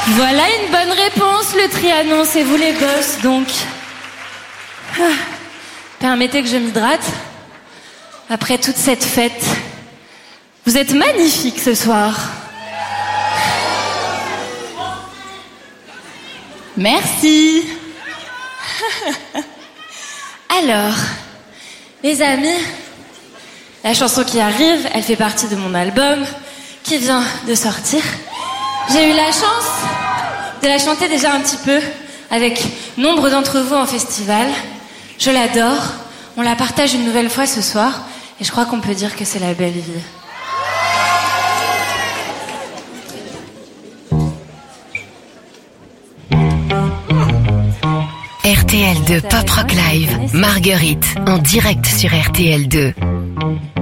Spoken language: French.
Voilà une bonne réponse, le Trianon, c'est vous les boss, donc. Permettez que je m'hydrate. Après toute cette fête, vous êtes magnifiques ce soir. Merci. Alors, les amis, la chanson qui arrive, elle fait partie de mon album qui vient de sortir. J'ai eu la chance de la chanter déjà un petit peu avec nombre d'entre vous en festival. Je l'adore. On la partage une nouvelle fois ce soir et je crois qu'on peut dire que c'est la belle vie. RTL2 Pop Rock Live, Marguerite, en direct sur RTL2.